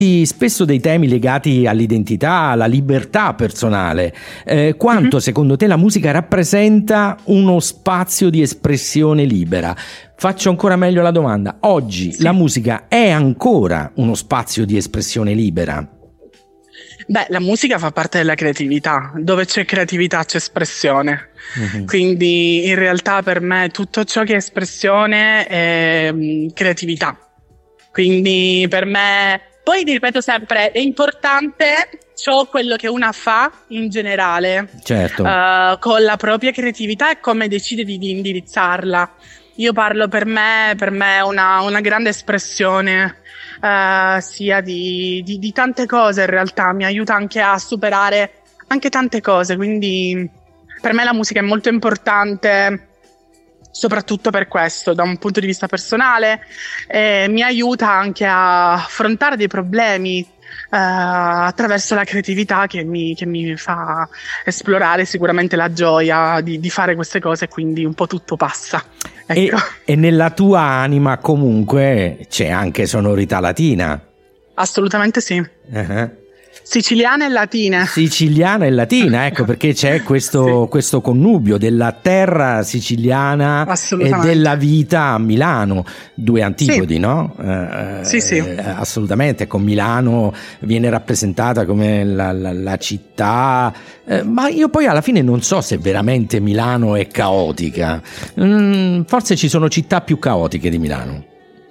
spesso dei temi legati all'identità, alla libertà personale. Quanto secondo te la musica rappresenta uno spazio di espressione libera? Faccio ancora meglio la domanda. Oggi la musica è ancora uno spazio di espressione libera? Beh, la musica fa parte della creatività. Dove c'è creatività c'è espressione. Quindi in realtà per me tutto ciò che è espressione è creatività. Quindi per me, poi ti ripeto sempre, è importante quello che una fa in generale, certo, con la propria creatività e come decide di indirizzarla. Io parlo per me è una grande espressione, sia di tante cose in realtà, mi aiuta anche a superare anche tante cose, quindi per me la musica è molto importante. Soprattutto per questo, da un punto di vista personale, mi aiuta anche a affrontare dei problemi attraverso la creatività che mi fa esplorare sicuramente la gioia di fare queste cose, quindi un po' tutto passa. Ecco. E nella tua anima comunque c'è anche sonorità latina? Assolutamente sì. Uh-huh. Siciliana e latina. Siciliana e latina, ecco perché c'è questo connubio della terra siciliana e della vita a Milano, due antipodi, no? Sì. Assolutamente, con Milano viene rappresentata come la città, ma io poi alla fine non so se veramente Milano è caotica, forse ci sono città più caotiche di Milano.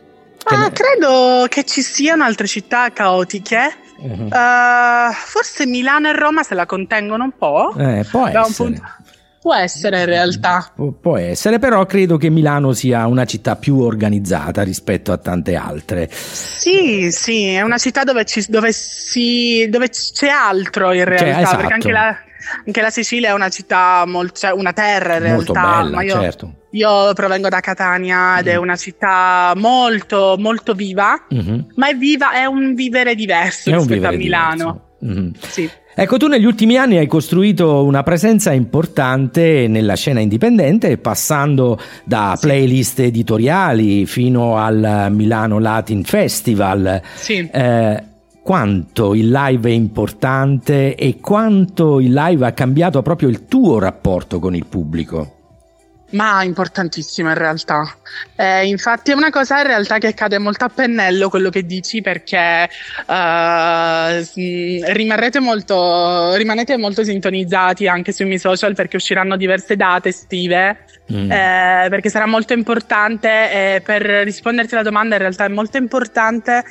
Credo che ci siano altre città caotiche. Forse Milano e Roma se la contengono un po'. Può essere in realtà. Può essere, però credo che Milano sia una città più organizzata rispetto a tante altre. Sì, è una città dove c'è altro in realtà, esatto. Perché anche la Sicilia è una città una terra in molto realtà. Bella, ma certo. Io provengo da Catania ed è una città molto, molto viva, ma è un vivere diverso rispetto a Milano. Sì. Ecco, tu negli ultimi anni hai costruito una presenza importante nella scena indipendente, passando da playlist editoriali fino al Milano Latin Festival. Sì. Quanto il live è importante e quanto il live ha cambiato proprio il tuo rapporto con il pubblico? Ma importantissima in realtà. Infatti è una cosa in realtà che cade molto a pennello quello che dici, perché rimanete molto sintonizzati anche sui miei social, perché usciranno diverse date estive, perché sarà molto importante, per risponderti alla domanda in realtà è molto importante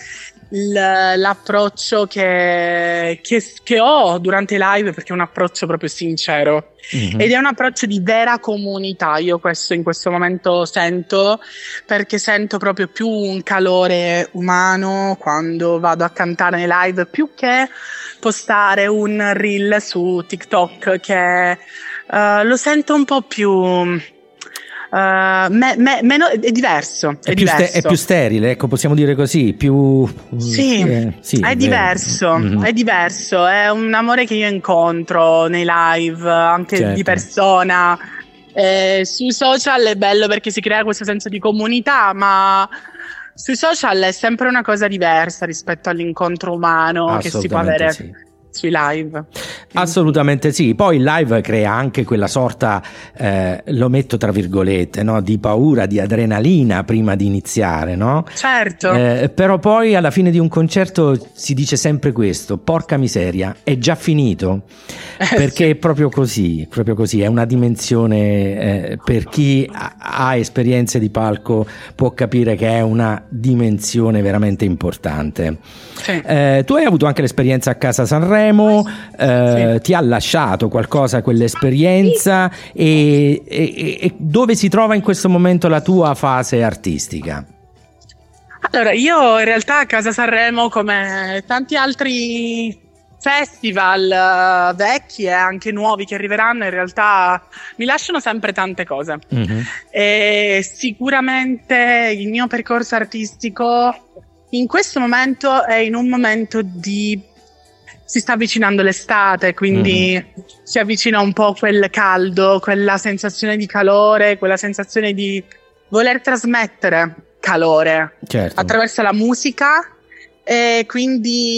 l'approccio che ho durante i live, perché è un approccio proprio sincero ed è un approccio di vera comunità. Io questo in questo momento sento, perché sento proprio più un calore umano quando vado a cantare nei live, più che postare un reel su TikTok, che lo sento un po' più meno, è diverso, è più sterile, ecco, possiamo dire così, più è diverso, è diverso, è un amore che io incontro nei live, anche di persona. Sui social è bello perché si crea questo senso di comunità, ma sui social è sempre una cosa diversa rispetto all'incontro umano che si può avere sui live. Assolutamente sì. Poi il live crea anche quella sorta, lo metto tra virgolette, no? Di paura, di adrenalina prima di iniziare, no? Certo. Però poi alla fine di un concerto si dice sempre questo: porca miseria, è già finito, perché è proprio così, è una dimensione, per chi ha esperienze di palco può capire che è una dimensione veramente importante. Sì. Tu hai avuto anche l'esperienza a Casa Sanremo, ti ha lasciato qualcosa quell'esperienza, e dove si trova in questo momento la tua fase artistica? Allora, io in realtà a Casa Sanremo, come tanti altri festival vecchi e anche nuovi che arriveranno, in realtà mi lasciano sempre tante cose. E sicuramente il mio percorso artistico in questo momento è in un momento si sta avvicinando l'estate, quindi si avvicina un po' quel caldo, quella sensazione di calore, quella sensazione di voler trasmettere calore attraverso la musica, e quindi